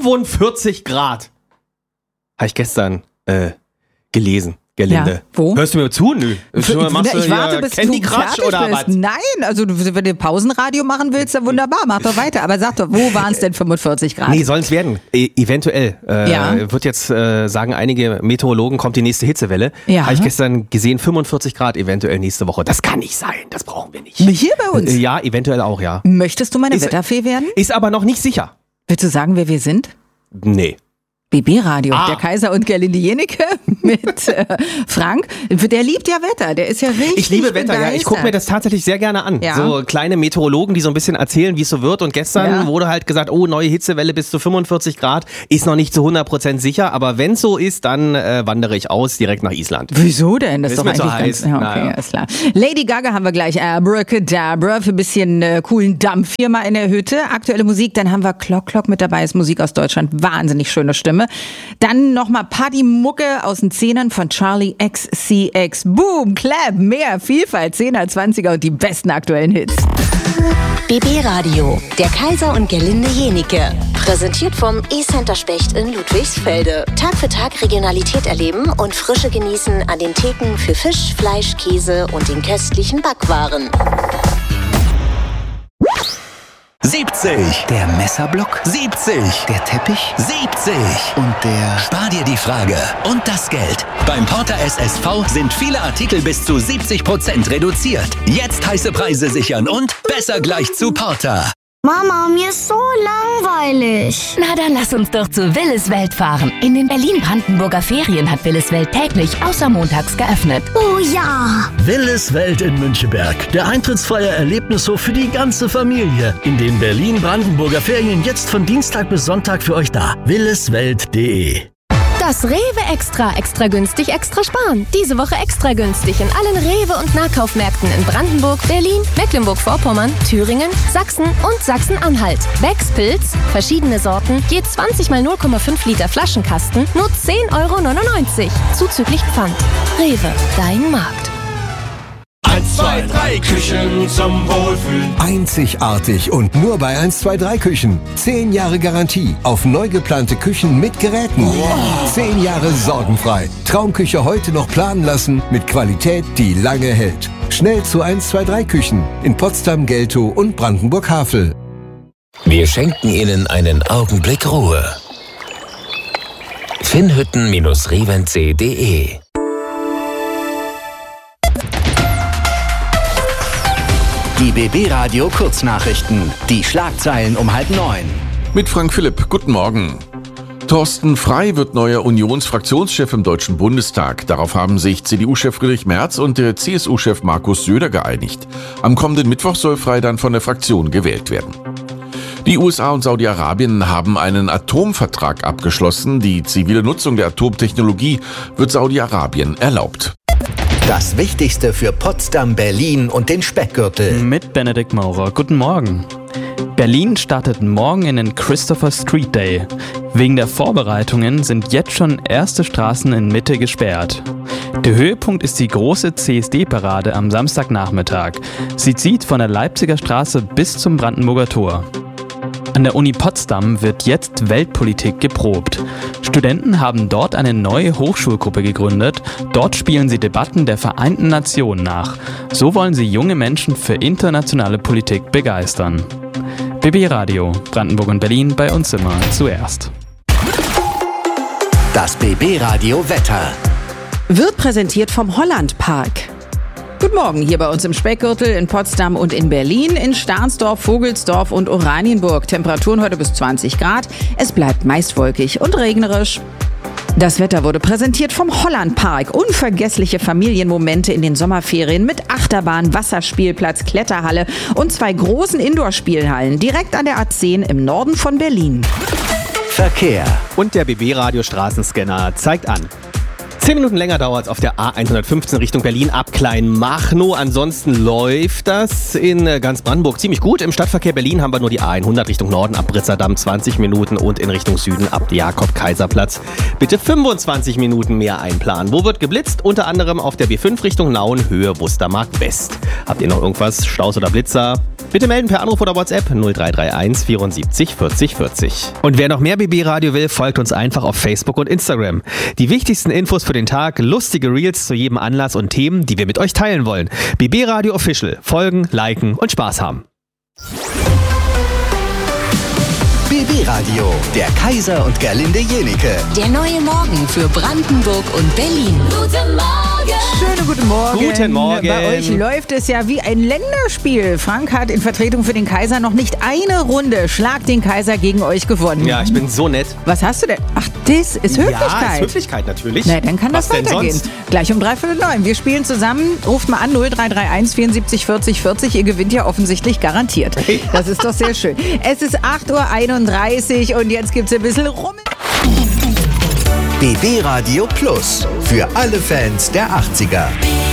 45 Grad. Habe ich gestern gelesen. Gerlinde. Ja, wo? Hörst du mir zu? Nö. Ich warte, bis Candy du Crush fertig oder bist. was? Nein, also wenn du Pausenradio machen willst, dann wunderbar, mach doch weiter. Aber sag doch, wo waren es denn 45 Grad? Nee, sollen es werden. Eventuell. Wird jetzt, sagen einige Meteorologen, kommt die nächste Hitzewelle. Ja. Habe ich gestern gesehen, 45 Grad eventuell nächste Woche. Das kann nicht sein, das brauchen wir nicht. Hier bei uns? Ja, eventuell auch, ja. Möchtest du meine Wetterfee werden? Ist aber noch nicht sicher. Willst du sagen, wer wir sind? Nee. BB-Radio, der Kaiser und Gerlinde Jenike mit Frank. Der liebt ja Wetter, der ist ja richtig Ich liebe Wetter, begeistert. ja. Ich gucke mir das tatsächlich sehr gerne an. Ja. So kleine Meteorologen, die so ein bisschen erzählen, wie es so wird. Und gestern wurde halt gesagt, oh, neue Hitzewelle bis zu 45 Grad. Ist noch nicht zu 100% sicher, aber wenn es so ist, dann wandere ich aus direkt nach Island. Wieso denn? Das ist doch mir zu eigentlich heiß. ganz... Ja, okay, alles klar. Lady Gaga haben wir gleich. Abracadabra für ein bisschen coolen Dampf hier mal in der Hütte. Aktuelle Musik, dann haben wir Clock mit dabei, ist Musik aus Deutschland. Wahnsinnig schöne Stimme. Dann nochmal Partymucke aus den Zehnern von Charlie XCX. Boom, Clap, mehr Vielfalt, 10er, 20er und die besten aktuellen Hits. BB Radio, der Kaiser und Gerlinde Jenike. Präsentiert vom E-Center Specht in Ludwigsfelde. Tag für Tag Regionalität erleben und Frische genießen an den Theken für Fisch, Fleisch, Käse und den köstlichen Backwaren. 70. Der Messerblock. 70. Der Teppich. 70. Und der... Spar dir die Frage und das Geld. Beim Porter SSV sind viele Artikel bis zu 70% reduziert. Jetzt heiße Preise sichern und besser gleich zu Porter. Mama, mir ist so langweilig. Na, dann lass uns doch zu Willis Welt fahren. In den Berlin-Brandenburger Ferien hat Willis Welt täglich außer montags geöffnet. Oh ja. Willis Welt in Müncheberg. Der eintrittsfreie Erlebnishof für die ganze Familie. In den Berlin-Brandenburger Ferien jetzt von Dienstag bis Sonntag für euch da. williswelt.de. Das Rewe extra günstig, extra sparen. Diese Woche extra günstig in allen Rewe- und Nahkaufmärkten in Brandenburg, Berlin, Mecklenburg-Vorpommern, Thüringen, Sachsen und Sachsen-Anhalt. Becks Pilz, verschiedene Sorten, je 20 mal 0,5 Liter Flaschenkasten, nur 10,99 €. Zuzüglich Pfand. Rewe, dein Markt. 1, 2, 3 Küchen zum Wohlfühlen. Einzigartig und nur bei 1, 2, 3 Küchen. 10 Jahre Garantie auf neu geplante Küchen mit Geräten. Wow. 10 Jahre sorgenfrei. Traumküche heute noch planen lassen mit Qualität, die lange hält. Schnell zu 1, 2, 3 Küchen in Potsdam, Geltow und Brandenburg-Havel. Wir schenken Ihnen einen Augenblick Ruhe. Finnhütten-Reventse.de. Die BB Radio Kurznachrichten. Die Schlagzeilen um 8:30. Mit Frank Philipp. Guten Morgen. Thorsten Frey wird neuer Unionsfraktionschef im Deutschen Bundestag. Darauf haben sich CDU-Chef Friedrich Merz und der CSU-Chef Markus Söder geeinigt. Am kommenden Mittwoch soll Frey dann von der Fraktion gewählt werden. Die USA und Saudi-Arabien haben einen Atomvertrag abgeschlossen. Die zivile Nutzung der Atomtechnologie wird Saudi-Arabien erlaubt. Das Wichtigste für Potsdam, Berlin und den Speckgürtel. Mit Benedikt Maurer. Guten Morgen. Berlin startet morgen in den Christopher Street Day. Wegen der Vorbereitungen sind jetzt schon erste Straßen in Mitte gesperrt. Der Höhepunkt ist die große CSD-Parade am Samstagnachmittag. Sie zieht von der Leipziger Straße bis zum Brandenburger Tor. An der Uni Potsdam wird jetzt Weltpolitik geprobt. Studenten haben dort eine neue Hochschulgruppe gegründet. Dort spielen sie Debatten der Vereinten Nationen nach. So wollen sie junge Menschen für internationale Politik begeistern. BB Radio, Brandenburg und Berlin, bei uns immer zuerst. Das BB Radio Wetter wird präsentiert vom Holland Park. Guten Morgen, hier bei uns im Speckgürtel, in Potsdam und in Berlin, in Stahnsdorf, Vogelsdorf und Oranienburg. Temperaturen heute bis 20 Grad. Es bleibt meist wolkig und regnerisch. Das Wetter wurde präsentiert vom Holland Park. Unvergessliche Familienmomente in den Sommerferien mit Achterbahn, Wasserspielplatz, Kletterhalle und 2 großen Indoor-Spielhallen direkt an der A10 im Norden von Berlin. Verkehr. Und der BB Radio Straßenscanner zeigt an. 10 Minuten länger dauert es auf der A115 Richtung Berlin ab Kleinmachnow. Ansonsten läuft das in ganz Brandenburg ziemlich gut. Im Stadtverkehr Berlin haben wir nur die A100 Richtung Norden ab Britzerdamm 20 Minuten und in Richtung Süden ab Jakob-Kaiser-Platz. Bitte 25 Minuten mehr einplanen. Wo wird geblitzt? Unter anderem auf der B5 Richtung Nauen, Höhe Wustermark West. Habt ihr noch irgendwas? Staus oder Blitzer? Bitte melden per Anruf oder WhatsApp 0331 74 40 40. Und wer noch mehr BB Radio will, folgt uns einfach auf Facebook und Instagram. Die wichtigsten Infos für den Tag, lustige Reels zu jedem Anlass und Themen, die wir mit euch teilen wollen. BB Radio Official. Folgen, liken und Spaß haben. BB Radio, der Kaiser und Gerlinde Jenike. Der neue Morgen für Brandenburg und Berlin. Guten Morgen. Schönen guten Morgen. Guten Morgen. Bei euch läuft es ja wie ein Länderspiel. Frank hat in Vertretung für den Kaiser noch nicht eine Runde Schlag den Kaiser gegen euch gewonnen. Ja, ich bin so nett. Was hast du denn? Ach, das ist Höflichkeit. Ja, ist Höflichkeit natürlich. Na, dann kann Was das denn weitergehen. sonst? Gleich um 8:45. Wir spielen zusammen. Ruft mal an 0331 74 40 40. Ihr gewinnt ja offensichtlich garantiert. Das ist doch sehr schön. Es ist 8:31 Uhr und jetzt gibt's ein bisschen Rummel. BB Radio Plus für alle Fans der 80er.